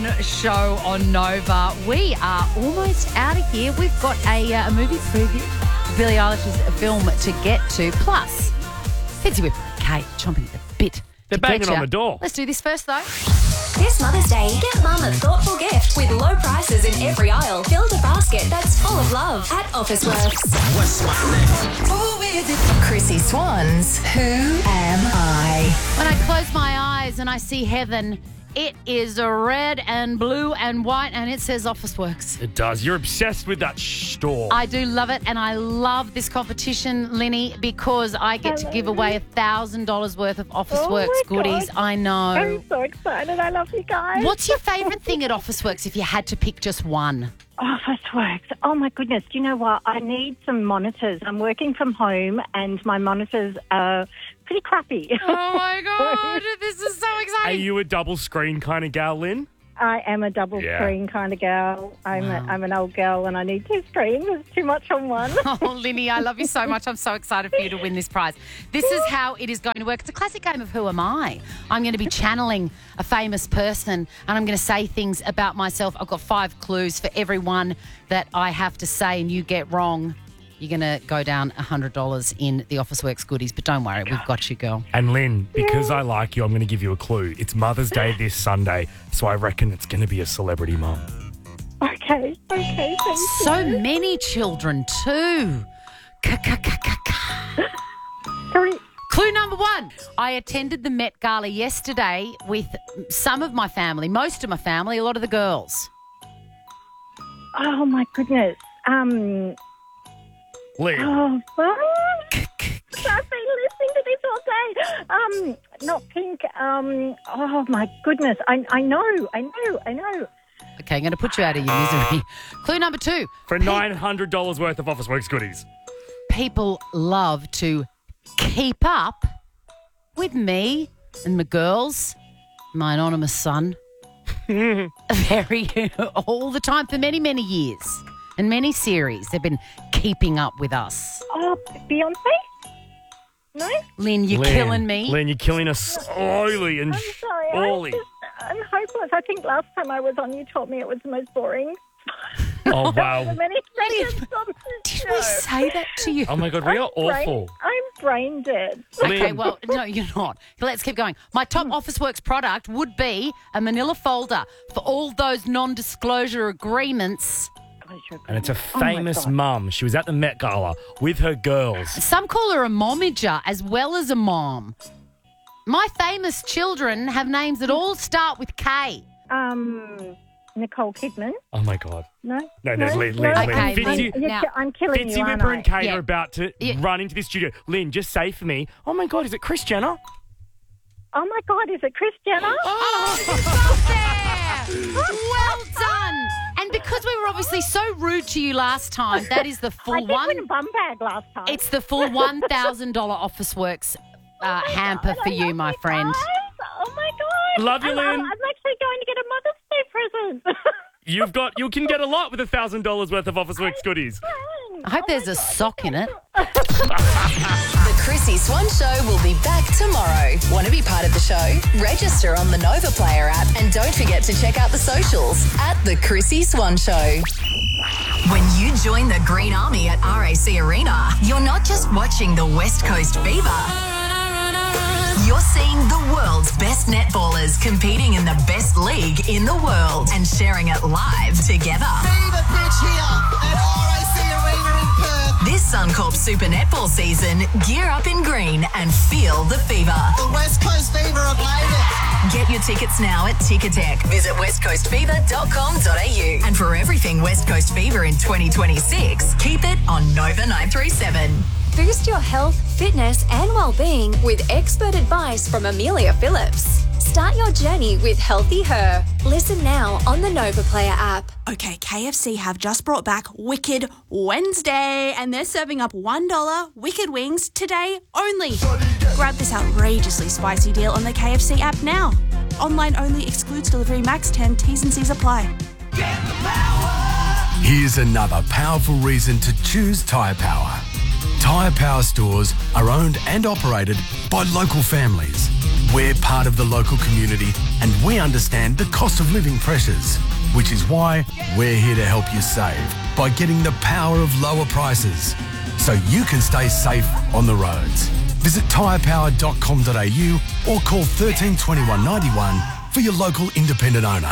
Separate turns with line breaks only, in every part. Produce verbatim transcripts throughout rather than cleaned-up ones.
show on Nova. We are almost out of here. We've got a, uh, a movie preview, Billie Eilish's film to get to, plus Fitzy Whipper and Kate chomping at the bit.
They're banging on the door.
Let's do this first, though.
This Mother's Day, get Mum a thoughtful gift with low prices in every aisle. Build a basket that's full of love at Officeworks.
What's my name?
Who is it? Chrissy Swan's Who Am I?
When I close my eyes and I see heaven, it is red and blue and white, and it says Officeworks.
It does. You're obsessed with that store.
I do love it, and I love this competition, Linny, because I get to give away a thousand dollars worth of Officeworks
Oh my
goodies.
God.
I know.
I'm so excited. I love you guys.
What's your favourite thing at Officeworks if you had to pick just one?
Officeworks. Oh, my goodness. Do you know what? I need some monitors. I'm working from home, and my monitors are pretty crappy.
Oh, my God. This is so
Are
exciting.
you a double screen kind of gal, Lynn?
I am a double
Yeah.
screen kind of gal. I'm,
Wow.
a, I'm an old girl, and I need two screens. It's too much on one.
Oh, Linny, I love you so much. I'm so excited for you to win this prize. This is how it is going to work. It's a classic game of Who Am I? I'm going to be channeling a famous person, and I'm going to say things about myself. I've got five clues for every one that I have to say, and you get wrong. You're going to go down one hundred dollars in the Officeworks goodies, but don't worry, we've got you, girl.
And Lynn, because I like you, I'm going to give you a clue. It's Mother's Day this Sunday, so I reckon it's going to be a celebrity mum.
Okay. Okay. Thank you.
So many children, too. Ka-ka-ka-ka-ka.
Three.
Clue number one. I attended the Met Gala yesterday with some of my family, most of my family, a lot of the girls.
Oh, my goodness. Um...
Lynn.
Oh, well, I've been listening to this all day. Um, not pink. Um, oh my goodness. I I know. I know. I know.
Okay, I'm going to put you out of your misery. Clue number two.
For nine hundred dollars worth of Officeworks goodies.
People love to keep up with me and my girls, my anonymous son, very all the time for many, many years. And many series, they've been keeping up with us.
Oh, Beyonce? No?
Lynn, you're
Lynn,
killing me.
Lynn, you're killing us slowly and
I'm sorry. I'm,
surely.
just, I'm hopeless. I think last time I was on, you told me it was the most boring.
Oh,
The
wow.
many
Did-
seconds on the
Did
show.
we say that to you?
Oh, my God, we are
Brain-
awful.
I'm brain dead.
Okay,
Lynn.
well, no, you're not. Let's keep going. My top Officeworks product would be a manila folder for all those non-disclosure agreements.
And it's a
Oh, my
famous
God.
mum. She was at the Met Gala with her girls.
Some call her a momager as well as a mom. My famous children have names that all start with K.
Um, Nicole Kidman?
Oh, my God.
No?
No, there's Lynn, Lynn,
no?
Lynn.
Okay,
Fitzy,
Lynn.
You're
Now,
ki- I'm killing
Fitzy
you, aren't
Whipper
I?
and Kate
Yeah.
are about to
Yeah.
run into the studio. Lynn, just say for me, oh, my God, is it Kris Jenner?
Oh, my God, is it Kris Jenner?
Oh, you got there! Well done! And because we were obviously so rude to you last time, that is the
I
full
did
one.
win a bum bag last time.
It's the full one thousand dollars Officeworks uh, hamper for you, my friend.
Oh, my God.
Love you,
I'm,
Lynn.
I'm, I'm actually going to get a Mother's Day present.
You've got, you can get a lot with a thousand dollars worth of Officeworks goodies.
I hope there's a sock in it.
The Chrissy Swan Show will be back tomorrow. Want to be part of the show? Register on the Nova Player app and don't forget to check out the socials at The Chrissy Swan Show. When you join the Green Army at R A C Arena, you're not just watching the West Coast Fever. You're seeing the world's best netballers competing in the best league in the world and sharing it live together. This Suncorp Super Netball season, gear up in green and feel the fever.
The West Coast Fever have made it.
Get your tickets now at Ticketek. Visit west coast fever dot com dot a u. And for everything West Coast Fever in twenty twenty-six, keep it on Nova nine three seven.
Boost your health, fitness, and well-being with expert advice from Amelia Phillips. Start your journey with Healthy Her. Listen now on the Nova Player app.
Okay, K F C have just brought back Wicked Wednesday and they're serving up one dollar Wicked Wings today only. Grab this outrageously spicy deal on the K F C app now. Online only, excludes delivery, max ten, T's and C's apply.
Here's another powerful reason to choose Tyre Power. Tyre Power stores are owned and operated by local families. We're part of the local community and we understand the cost of living pressures, which is why we're here to help you save by getting the power of lower prices so you can stay safe on the roads. Visit tyre power dot com dot a u or call thirteen twenty-one ninety-one for your local independent owner.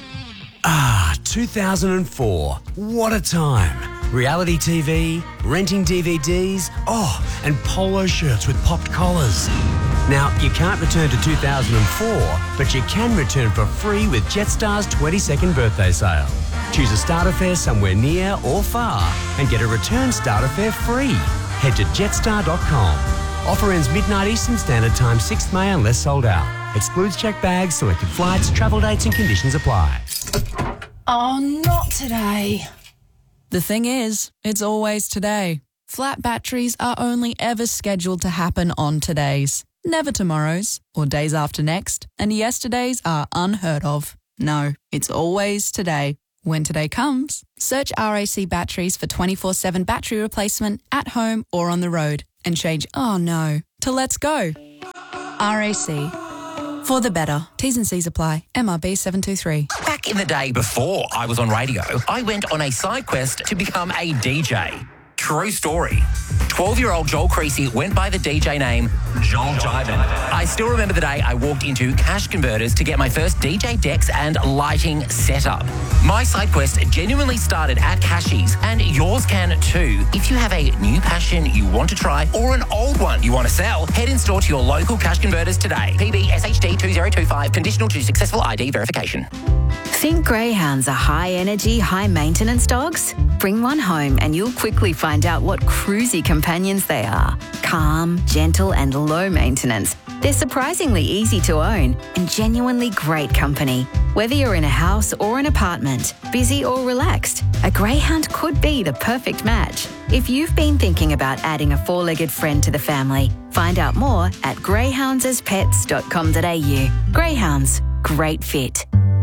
Ah, two thousand four. What a time. Reality T V, renting D V Ds, oh, and polo shirts with popped collars. Now, you can't return to two thousand four, but you can return for free with Jetstar's twenty-second birthday sale. Choose a starter fare somewhere near or far and get a return starter fare free. Head to jetstar dot com. Offer ends midnight Eastern Standard Time, sixth of May unless sold out. Excludes checked bags, selected flights, travel dates and conditions apply.
Oh, not today. The thing is, it's always today. Flat batteries are only ever scheduled to happen on todays, never tomorrows or days after next, and yesterdays are unheard of. No, it's always today. When today comes, search R A C Batteries for twenty-four seven battery replacement at home or on the road and change oh no to let's go. R A C. For the better. T's and C's apply. M R B seven two three.
Back in the day before I was on radio, I went on a side quest to become a D J. True story. twelve-year-old Joel Creasy went by the D J name Joel Jivin. I still remember the day I walked into Cash Converters to get my first D J decks and lighting setup. My side quest genuinely started at Cashies, and yours can too. If you have a new passion you want to try or an old one you want to sell, head in store to your local Cash Converters today. P B S H D two zero two five, conditional to successful I D verification.
Think greyhounds are high-energy, high-maintenance dogs? Bring one home and you'll quickly find out what cruisy companions they are. Calm, gentle and low maintenance. They're surprisingly easy to own and genuinely great company. Whether you're in a house or an apartment, busy or relaxed, a greyhound could be the perfect match. If you've been thinking about adding a four-legged friend to the family, find out more at greyhounds as pets dot com dot a u. Greyhounds, great fit.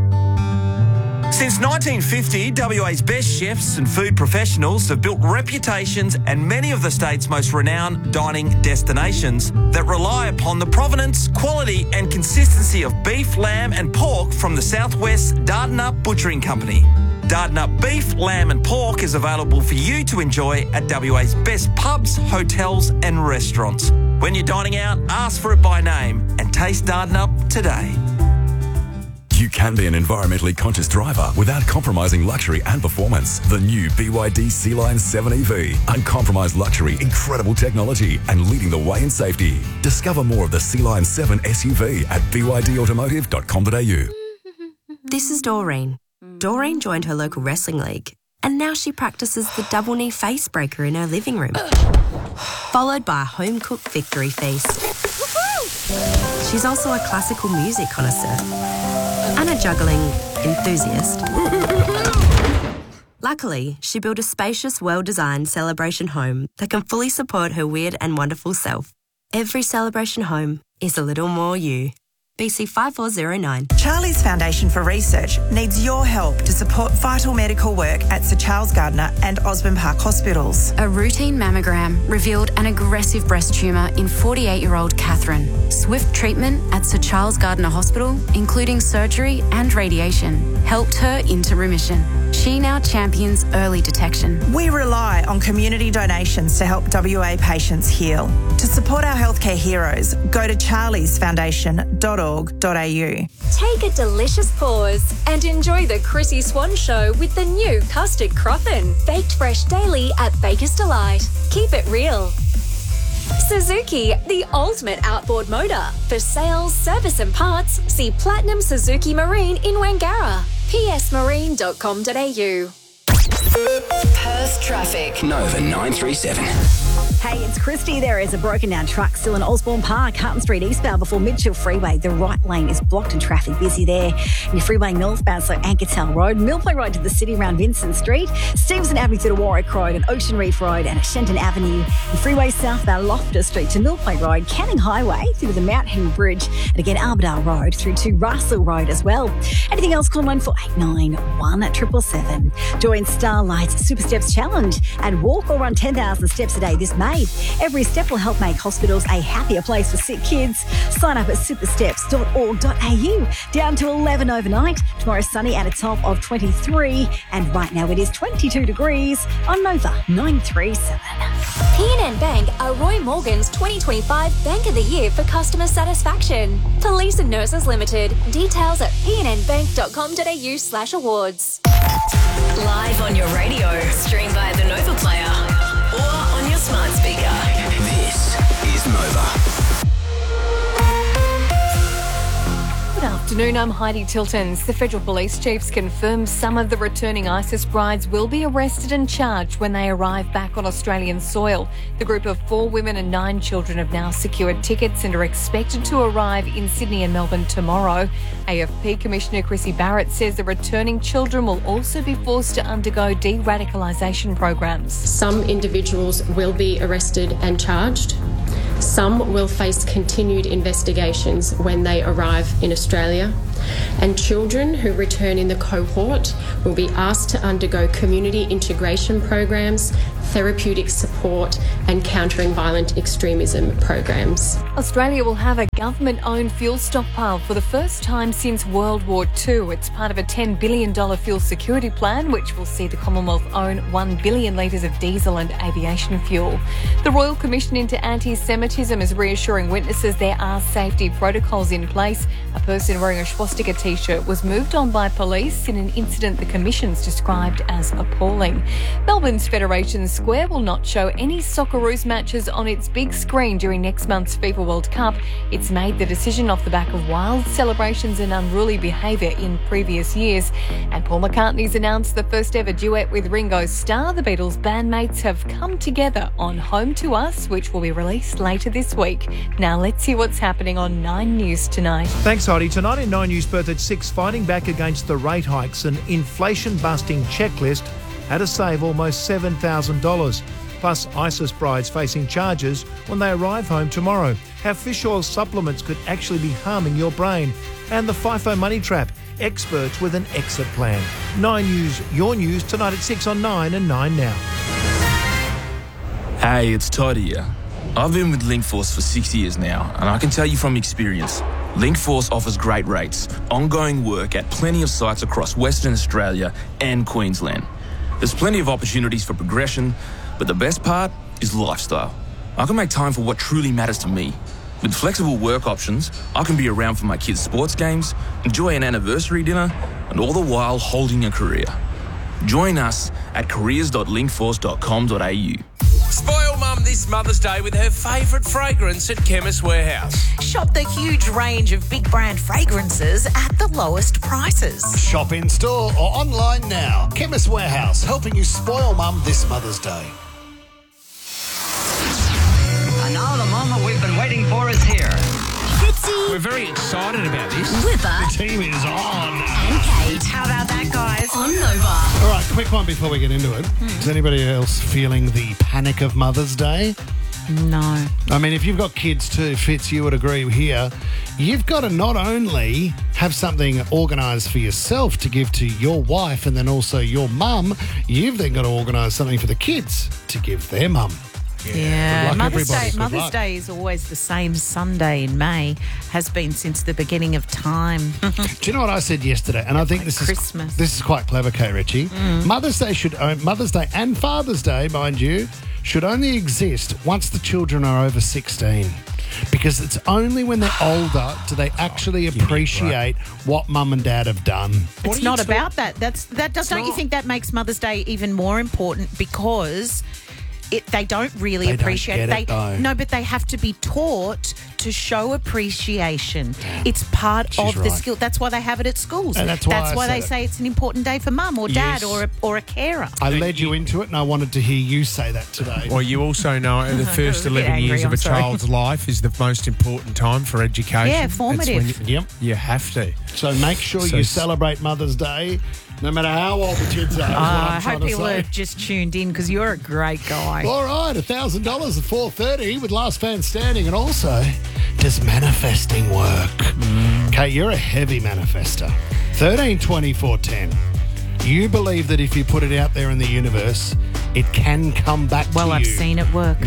Since nineteen fifty, W A's best chefs and food professionals have built reputations and many of the state's most renowned dining destinations that rely upon the provenance, quality and consistency of beef, lamb and pork from the Southwest Dardanup Butchering Company. Dardanup beef, lamb and pork is available for you to enjoy at W A's best pubs, hotels and restaurants. When you're dining out, ask for it by name and taste Dardanup today.
You can be an environmentally conscious driver without compromising luxury and performance. The new B Y D Sea-Line seven E V. Uncompromised luxury, incredible technology, and leading the way in safety. Discover more of the Sea-Line seven S U V at b y d automotive dot com dot a u.
This is Doreen. Doreen joined her local wrestling league, and now she practices the double knee face breaker in her living room, followed by a home-cooked victory feast. She's also a classical music connoisseur and a juggling enthusiast. Luckily, she built a spacious, well-designed celebration home that can fully support her weird and wonderful self. Every celebration home is a little more you. B C five four zero nine.
Charlie's Foundation for Research needs your help to support vital medical work at Sir Charles Gardner and Osborne Park Hospitals.
A routine mammogram revealed an aggressive breast tumour in forty-eight-year-old Catherine. Swift treatment at Sir Charles Gardner Hospital, including surgery and radiation, helped her into remission. She now champions early detection.
We rely on community donations to help W A patients heal. To support our healthcare heroes, go to charlies foundation dot org dot a u.
Take a delicious pause and enjoy the Chrissy Swan Show with the new custard croffin. Baked fresh daily at Baker's Delight. Keep it real. Suzuki, the ultimate outboard motor. For sales, service and parts, see Platinum Suzuki Marine in Wangara. p s marine dot com dot a u.
Perth traffic.
Nova nine three seven.
Hey, it's Christy. There is a broken down truck still in Osborne Park, Hutton Street eastbound before Mitchell Freeway. The right lane is blocked and traffic busy there. And your freeway northbound, so Ankertown Road, Millpoint Road to the city around Vincent Street, Stevenson Avenue to the Warwick Road and Ocean Reef Road and Shenton Avenue. And freeway southbound Loftus Street to Millpoint Road, Canning Highway through the Mount Henry Bridge and again Armadale Road through to Russell Road as well. Anything else, call one four eight nine one seven seven seven. Join Starlight's Super Steps Challenge and walk or run ten thousand steps a day this May. made. Every step will help make hospitals a happier place for sick kids. Sign up at supersteps dot org dot a u. Down to eleven overnight. Tomorrow sunny and a top of twenty-three. And right now it is twenty-two degrees on Nova nine three seven.
P and N Bank are Roy Morgan's twenty twenty-five Bank of the Year for customer satisfaction. Police and Nurses Limited. Details at p n n bank dot com dot a u slash awards.
Live on your radio, stream via the Nova Player or on your smart speaker.
This is Nova.
Good afternoon, I'm Heidi Tiltons. The Federal Police Chiefs confirmed some of the returning ISIS brides will be arrested and charged when they arrive back on Australian soil. The group of four women and nine children have now secured tickets and are expected to arrive in Sydney and Melbourne tomorrow. A F P Commissioner Chrissy Barrett says the returning children will also be forced to undergo de-radicalisation programs.
Some individuals will be arrested and charged. Some will face continued investigations when they arrive in Australia, and children who return in the cohort will be asked to undergo community integration programs, therapeutic support and countering violent extremism programs.
Australia will have a government-owned fuel stockpile for the first time since World War Two. It's part of a ten billion dollars fuel security plan, which will see the Commonwealth own one billion litres of diesel and aviation fuel. The Royal Commission into Anti-Semitism is reassuring witnesses there are safety protocols in place. A person wearing a swastika T-shirt was moved on by police in an incident the Commission's described as appalling. Melbourne's Federation Square will not show any Socceroos matches on its big screen during next month's FIFA World Cup. It's made the decision off the back of wild celebrations and unruly behaviour in previous years. And Paul McCartney's announced the first ever duet with Ringo Starr. The Beatles bandmates have come together on Home to Us, which will be released later this week. Now let's hear what's happening on Nine News tonight.
Thanks, Heidi. Tonight in Nine News, Perth at six, fighting back against the rate hikes, an inflation-busting checklist had to save almost seven thousand dollars. Plus, ISIS brides facing charges when they arrive home tomorrow. How fish oil supplements could actually be harming your brain. And the FIFO money trap. Experts with an exit plan. Nine News, your news, tonight at six on Nine and Nine Now.
Hey, it's Todd here. I've been with Linkforce for six years now, and I can tell you from experience, Linkforce offers great rates, ongoing work at plenty of sites across Western Australia and Queensland. There's plenty of opportunities for progression, but the best part is lifestyle. I can make time for what truly matters to me. With flexible work options, I can be around for my kids' sports games, enjoy an anniversary dinner, and all the while holding a career. Join us at careers dot linkforce dot com dot a u.
Spoil Mum this Mother's Day with her favourite fragrance at Chemist Warehouse.
Shop the huge range of big brand fragrances at the lowest prices.
Shop in store or online now. Chemist Warehouse, helping you spoil Mum this Mother's Day.
And now the moment we've been waiting for is here.
Fitzy. We're very excited about this.
Whipper.
The team is on.
And Kate. How about that, guys? On Nova.
All right, quick one before we get into it.
Hmm.
Is anybody else feeling the panic of Mother's Day?
No.
I mean, if you've got kids too, Fitz, you would agree here, you've got to not only have something organised for yourself to give to your wife and then also your mum, you've then got to organise something for the kids to give their mum.
Yeah,
Good luck,
Mother's
everybody.
Day.
Good
Mother's
luck.
Day is always the same Sunday in May. Has been since the beginning of time.
Do you know what I said yesterday? And I think this
Christmas.
is this is quite clever, Kay Ritchie.
Mm.
Mother's Day should own, Mother's Day and Father's Day, mind you, should only exist once the children are over sixteen. Because it's only when they're older do they actually appreciate what mum and dad have done.
It's not about that. That's that. Does, don't you think that makes Mother's Day even more important because it, they don't really
They don't
appreciate
get
They
it, though.
no, but they have to be taught to show appreciation. It's part
She's
of the
right.
skill. That's why they have it at schools.
And that's why I said
they
it.
say it's an important day for mum or dad
Yes.
or a, or a carer.
I led you into it and I wanted to hear you say that today.
Well, you also know the first
a bit
eleven
angry,
years of
I'm
a
sorry.
child's life is the most important time for education.
Yeah,
It's
formative.
when you,
Yep.
you have to.
So make sure
So
you
s-
celebrate Mother's Day, no matter how old the kids are. is what
Oh,
I'm
I
trying
hope
to
people
say.
have just tuned in because you're a great guy.
All right, one thousand dollars at four thirty with Last Man Standing. And also, does manifesting work? Kate, you're a heavy manifester. thirteen twenty-four ten. You believe that if you put it out there in the universe, it can come back
Well,
to
I've
you.
seen it work.